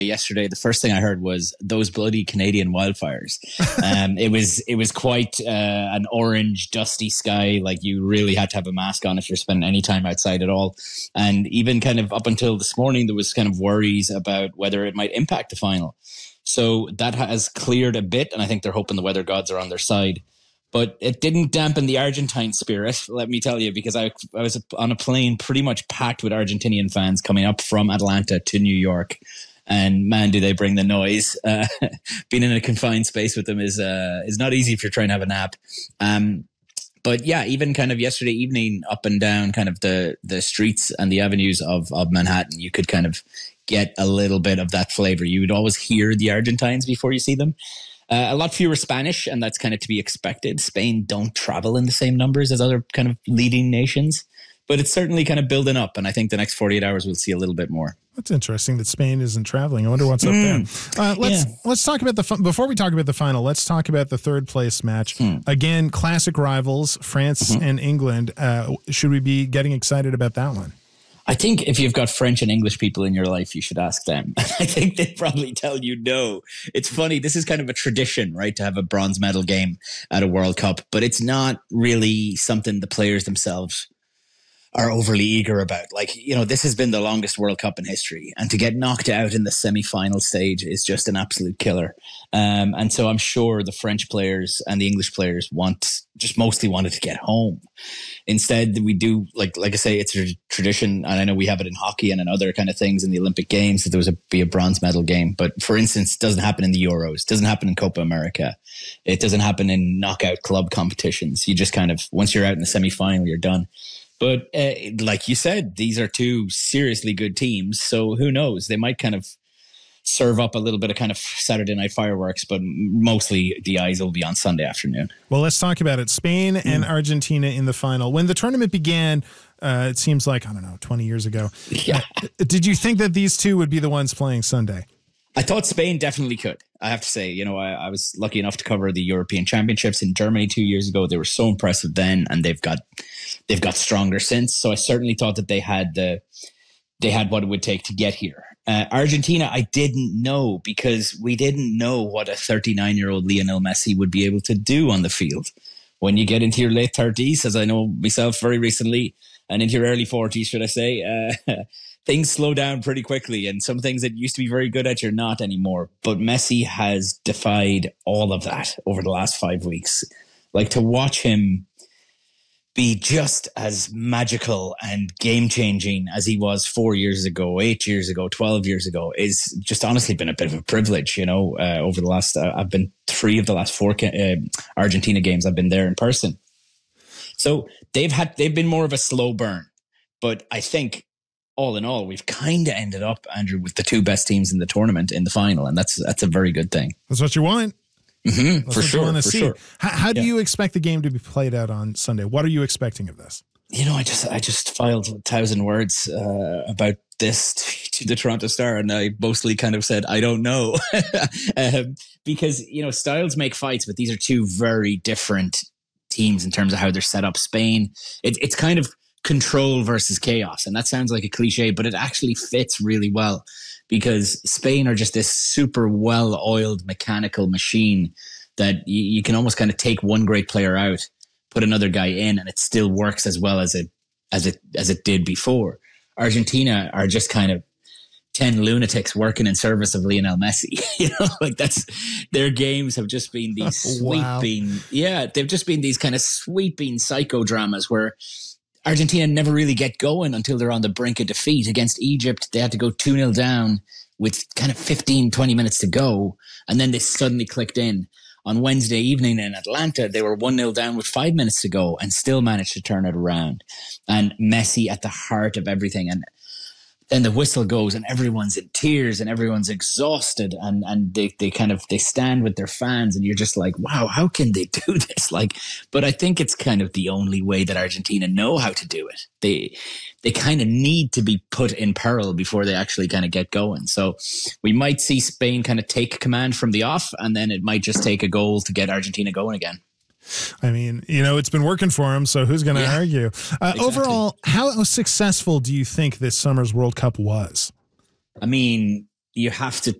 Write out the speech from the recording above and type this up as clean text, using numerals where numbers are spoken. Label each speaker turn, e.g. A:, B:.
A: yesterday, the first thing I heard was those bloody Canadian wildfires. It was quite an orange, dusty sky. Like you really had to have a mask on if you're spending any time outside at all. And even kind of up until this morning, there was kind of worries about whether it might impact the final. So that has cleared a bit, and I think they're hoping the weather gods are on their side. But it didn't dampen the Argentine spirit, let me tell you, because I was on a plane pretty much packed with Argentinian fans coming up from Atlanta to New York. And man, do they bring the noise. Being in a confined space with them is not easy if you're trying to have a nap. But yeah, even kind of yesterday evening, up and down kind of the streets and the avenues of Manhattan, you could kind of get a little bit of that flavor. You would always hear the Argentines before you see them. A lot fewer Spanish, and that's kind of to be expected. Spain don't travel in the same numbers as other kind of leading nations, but it's certainly kind of building up, and I think the next 48 hours we'll see a little bit more.
B: That's interesting that Spain isn't traveling. I wonder what's up there. Let's talk about before we talk about the final, let's talk about the third place match. Again, classic rivals, France and England. Should we be getting excited about that one?
A: I think if you've got French and English people in your life, you should ask them. I think they'd probably tell you no. It's funny. This is kind of a tradition, right, to have a bronze medal game at a World Cup, but it's not really something the players themselves are overly eager about. Like, you know, this has been the longest World Cup in history, and to get knocked out in the semi-final stage is just an absolute killer. And so I'm sure the French players and the English players mostly wanted to get home. Instead, we do, like I say, it's a tradition, and I know we have it in hockey and in other kind of things in the Olympic Games, that there was be a bronze medal game. But for instance, it doesn't happen in the Euros, it doesn't happen in Copa America, it doesn't happen in knockout club competitions. You just kind of, once you're out in the semi-final, you're done. But like you said, these are two seriously good teams. So who knows? They might kind of serve up a little bit of kind of Saturday night fireworks, but mostly the eyes will be on Sunday afternoon.
B: Well, let's talk about it. Spain and Argentina in the final. When the tournament began, it seems like, 20 years ago.
A: Yeah.
B: Did you think that these two would be the ones playing Sunday?
A: I thought Spain definitely could. I have to say, you know, I was lucky enough to cover the European Championships in Germany 2 years ago. They were so impressive then, and they've got stronger since. So I certainly thought that they had what it would take to get here. Argentina, I didn't know, because we didn't know what a 39-year-old Lionel Messi would be able to do on the field. When you get into your late 30s, as I know myself very recently, and into your early 40s, should I say, things slow down pretty quickly, and some things that used to be very good at, you're not anymore. But Messi has defied all of that over the last 5 weeks. Like, to watch him be just as magical and game-changing as he was 4 years ago, 8 years ago, 12 years ago is just honestly been a bit of a privilege, you know. Over the last, I've been 3 of the last 4 Argentina games, I've been there in person. So they've been more of a slow burn. But I think, all in all, we've kind of ended up, Andrew, with the two best teams in the tournament in the final, and that's a very good thing.
B: That's what you want.
A: For sure.
B: How do you expect the game to be played out on Sunday? What are you expecting of this?
A: You know, I just filed 1,000 words about this to the Toronto Star, and I mostly kind of said, I don't know. Because, you know, styles make fights, but these are two very different teams in terms of how they're set up. Spain, it's kind of control versus chaos. And that sounds like a cliche, but it actually fits really well, because Spain are just this super well-oiled mechanical machine that you can almost kind of take one great player out, put another guy in, and it still works as well as it did before. Argentina are just kind of 10 lunatics working in service of Lionel Messi. You know, like their games have just been these sweeping, they've just been these kind of sweeping psychodramas where Argentina never really get going until they're on the brink of defeat. Against Egypt, they had to go 2-0 down with kind of 15, 20 minutes to go, and then they suddenly clicked in. On Wednesday evening in Atlanta, they were 1-0 down with 5 minutes to go and still managed to turn it around. And Messi at the heart of everything. And then the whistle goes and everyone's in tears and everyone's exhausted, and they stand with their fans, and you're just like, wow, how can they do this? Like, but I think it's kind of the only way that Argentina know how to do it. They kind of need to be put in peril before they actually kind of get going. So we might see Spain kind of take command from the off, and then it might just take a goal to get Argentina going again.
B: I mean, you know, it's been working for him, so who's going to argue? Exactly. Overall, how successful do you think this summer's World Cup was?
A: I mean, you have to